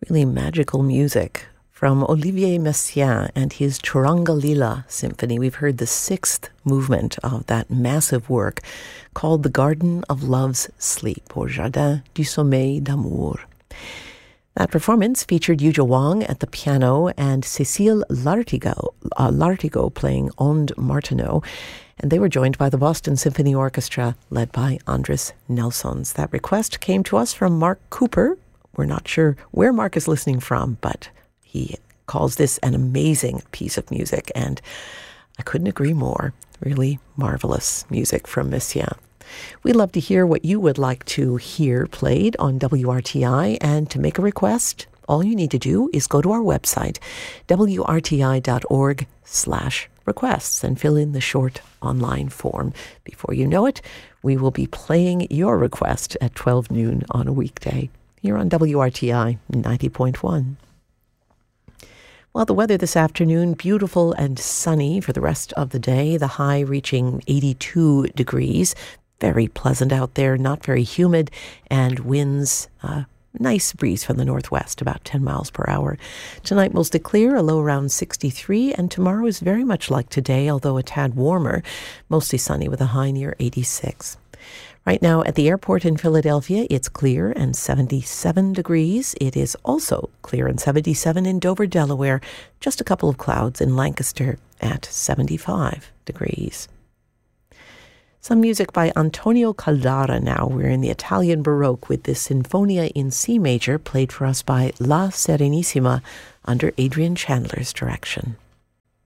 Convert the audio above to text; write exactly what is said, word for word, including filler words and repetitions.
Really magical music from Olivier Messiaen and his Turanga Lila Symphony. We've heard the sixth movement of that massive work called The Garden of Love's Sleep, or Jardin du Sommeil d'Amour. That performance featured Yuja Wang at the piano and Cécile Lartigot, uh, Lartigot playing Onde Martineau, and they were joined by the Boston Symphony Orchestra led by Andris Nelsons. That request came to us from Mark Cooper. We're not sure where Mark is listening from, but he calls this an amazing piece of music, and I couldn't agree more. Really marvelous music from Messiaen. We'd love to hear what you would like to hear played on W R T I, and to make a request, all you need to do is go to our website, W R T I dot org slash requests, and fill in the short online form. Before you know it, we will be playing your request at twelve noon on a weekday here on W R T I ninety point one. Well, the weather this afternoon, beautiful and sunny for the rest of the day, the high reaching eighty-two degrees. Very pleasant out there, not very humid, and winds, uh, nice breeze from the northwest, about ten miles per hour. Tonight, mostly clear, a low around sixty-three, and tomorrow is very much like today, although a tad warmer, mostly sunny with a high near eighty-six. Right now at the airport in Philadelphia, it's clear and seventy-seven degrees. It is also clear and seventy-seven in Dover, Delaware. Just a couple of clouds in Lancaster at seventy-five degrees. Some music by Antonio Caldara now. We're in the Italian Baroque with this Sinfonia in C major played for us by La Serenissima under Adrian Chandler's direction.